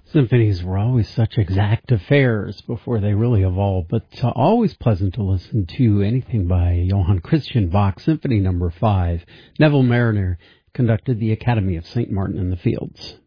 Symphonies were always such exact affairs before they really evolved, but always pleasant to listen to anything by Johann Christian Bach. Symphony Number 5. Neville Mariner conducted the Academy of St. Martin in the Fields.